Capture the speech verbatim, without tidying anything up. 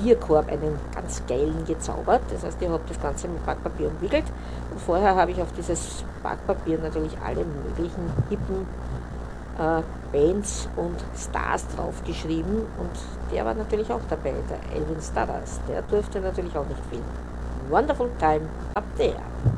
Papierkorb, einen ganz geilen gezaubert. Das heißt, ich habe das Ganze mit Backpapier umwickelt und vorher habe ich auf dieses Backpapier natürlich alle möglichen hippen äh, Bands und Stars draufgeschrieben und der war natürlich auch dabei, der Elvin Stardust. Der durfte natürlich auch nicht fehlen. Wonderful time up there.